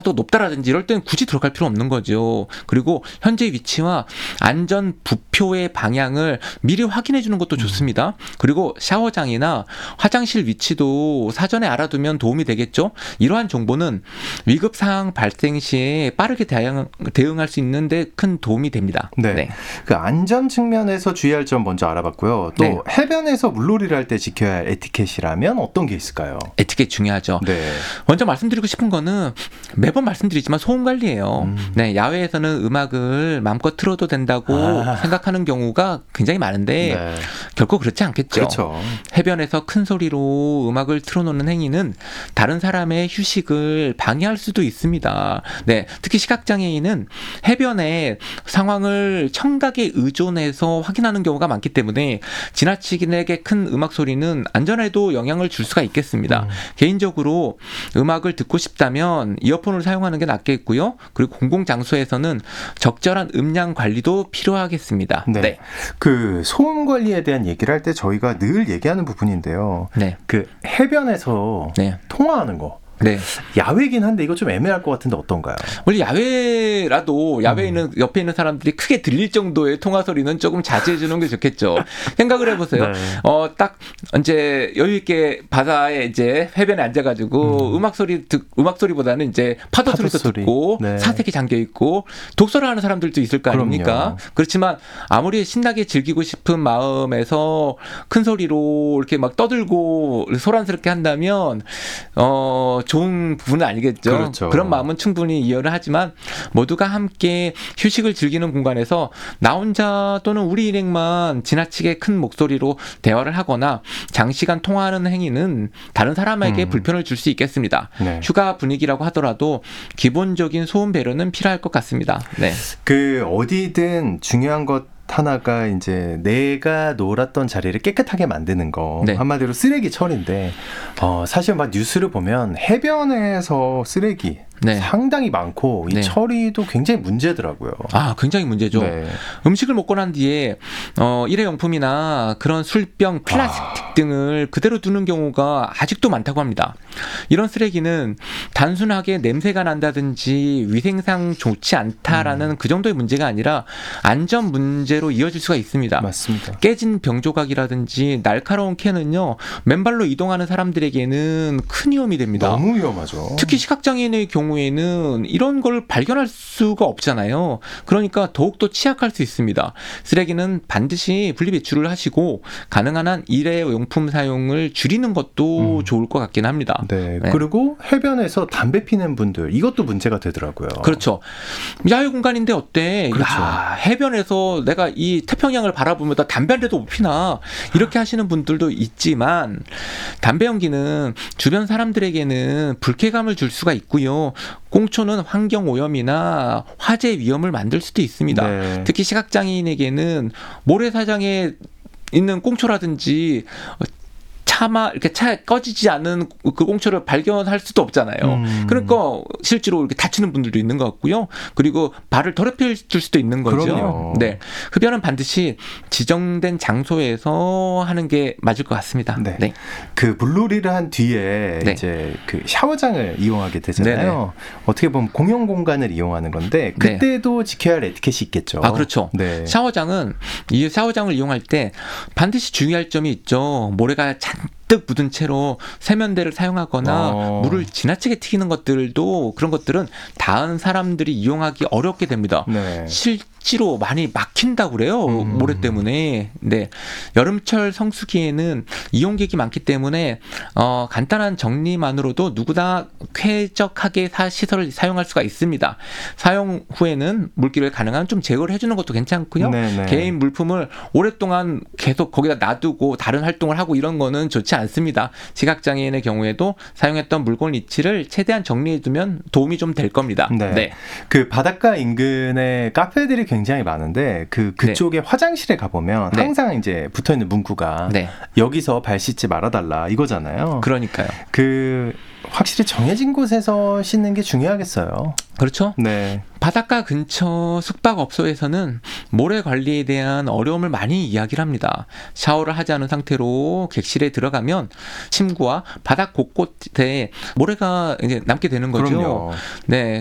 또 높다라든지 이럴 때는 굳이 들어갈 필요 없는 거죠. 그리고 현재 위치와 안전 부표의 방향을 미리 확인해 주는 것도 좋습니다. 그리고 샤워장이나 화장실 위치도 사전에 알아두면 도움이 되겠죠. 이러한 정보는 위급 상황 발생 시에 빠르게 대응할 수 있는 데 큰 도움이 됩니다. 네. 네. 그 안전 측면에서 주의할 점 먼저 알아봤고요. 또 네. 해변에서 물놀이를 할 때 지켜야 할 에티켓이라면 어떤 게 있을까요? 에티켓 중요하죠. 네. 먼저 말씀드리고 싶은 거는 매번 말씀드리지만 소음 관리예요. 네, 야외에서는 음악을 마음껏 틀어도 된다고 생각하는 경우가 굉장히 많은데 네. 결코 그렇지 않겠죠. 그렇죠. 해변에서 큰 소리로 음악을 틀어놓는 행위는 다른 사람의 휴식을 방해할 수도 있습니다. 네, 특히 시각장애인은 해변의 상황을 청각에 의존해서 확인하는 경우가 많기 때문에 지나치게 큰 음악 소리는 안전에도 영향을 줄 수가 있겠습니다. 개인적으로 음악을 듣고 싶다면 이어폰을 사용하는 게 낫겠고요. 그리고 공공장소에서는 적절한 음량 관리도 필요하겠습니다. 네. 네. 그 소음 관리에 대한 얘기를 할 때 저희가 늘 얘기하는 부분인데요. 네. 그 해변에서 네. 통화하는 거. 네. 야외긴 한데 이거 좀 애매할 것 같은데 어떤가요? 원래 야외라도 야외에 있는 옆에 있는 사람들이 크게 들릴 정도의 통화 소리는 조금 자제해 주는 게 좋겠죠. 생각을 해보세요. 네. 딱 이제 여유 있게 바다에 이제 해변에 앉아가지고 음악 소리보다는 이제 파도 소리도 소리. 듣고 네. 사색에 잠겨 있고 독서를 하는 사람들도 있을 거 아닙니까? 그럼요. 그렇지만 아무리 신나게 즐기고 싶은 마음에서 큰 소리로 이렇게 막 떠들고 소란스럽게 한다면 좋은 부분은 아니겠죠. 그렇죠. 그런 마음은 충분히 이해를 하지만 모두가 함께 휴식을 즐기는 공간에서 나 혼자 또는 우리 일행만 지나치게 큰 목소리로 대화를 하거나 장시간 통화하는 행위는 다른 사람에게 불편을 줄 수 있겠습니다. 네. 휴가 분위기라고 하더라도 기본적인 소음 배려는 필요할 것 같습니다. 네. 그 어디든 중요한 것 하나가 이제 내가 놀았던 자리를 깨끗하게 만드는 거. 네. 한마디로 쓰레기 처리인데 사실 막 뉴스를 보면 해변에서 쓰레기 네. 상당히 많고 이 네. 처리도 굉장히 문제더라고요. 굉장히 문제죠. 네. 음식을 먹고 난 뒤에 일회용품이나 그런 술병, 플라스틱 등을 그대로 두는 경우가 아직도 많다고 합니다. 이런 쓰레기는 단순하게 냄새가 난다든지 위생상 좋지 않다라는 그 정도의 문제가 아니라 안전 문제로 이어질 수가 있습니다. 맞습니다. 깨진 병조각이라든지 날카로운 캔은요, 맨발로 이동하는 사람들에게는 큰 위험이 됩니다. 너무 위험하죠. 특히 시각장애인의 경우에는 이런 걸 발견할 수가 없잖아요. 그러니까 더욱더 취약할 수 있습니다. 쓰레기는 반드시 분리배출을 하시고 가능한 한 일회용품 사용을 줄이는 것도 좋을 것 같긴 합니다. 네. 네. 그리고 해변에서 담배 피는 분들 이것도 문제가 되더라고요. 그렇죠. 야외 공간인데 어때? 그렇죠. 야, 해변에서 내가 이 태평양을 바라보면서 담배 한 대도 못 피나? 이렇게 하시는 분들도 있지만 담배 연기는 주변 사람들에게는 불쾌감을 줄 수가 있고요. 꽁초는 환경 오염이나 화재 위험을 만들 수도 있습니다. 네. 특히 시각장애인에게는 모래사장에 있는 꽁초라든지 이렇게 꺼지지 않은 그 꽁초를 발견할 수도 없잖아요. 그러니까 실제로 이렇게 다치는 분들도 있는 것 같고요. 그리고 발을 더럽힐 수도 있는 거죠. 그럼요. 네, 흡연은 반드시 지정된 장소에서 하는 게 맞을 것 같습니다. 네. 네. 그 물놀이를 한 뒤에 네. 이제 그 샤워장을 이용하게 되잖아요. 네네. 어떻게 보면 공용 공간을 이용하는 건데 그때도 지켜야 할 에티켓이 있겠죠. 그렇죠. 네. 샤워장을 이용할 때 반드시 주의할 점이 있죠. 모래가 잔뜩 묻은 채로 세면대를 사용하거나 물을 지나치게 튀기는 것들도 그런 것들은 다른 사람들이 이용하기 어렵게 됩니다. 네. 실제로 많이 막힌다고 그래요. 모래 때문에. 네. 여름철 성수기에는 이용객이 많기 때문에 간단한 정리만으로도 누구나 쾌적하게 시설을 사용할 수가 있습니다. 사용 후에는 물기를 가능한 좀 제거를 해주는 것도 괜찮고요. 네네. 개인 물품을 오랫동안 계속 거기다 놔두고 다른 활동을 하고 이런 거는 좋지 않습니다. 시각장애인의 경우에도 사용했던 물건 위치를 최대한 정리해두면 도움이 좀 될 겁니다. 네. 네. 그 바닷가 인근에 카페들이 굉장히 많은데 그쪽에 화장실에 가보면 네. 항상 이제 붙어 있는 문구가 네. 여기서 발 씻지 말아달라 이거잖아요. 그러니까요. 확실히 정해진 곳에서 씻는 게 중요하겠어요. 그렇죠? 네. 바닷가 근처 숙박업소에서는 모래 관리에 대한 어려움을 많이 이야기를 합니다. 샤워를 하지 않은 상태로 객실에 들어가면 침구와 바닥 곳곳에 모래가 이제 남게 되는 거죠. 그럼요. 네.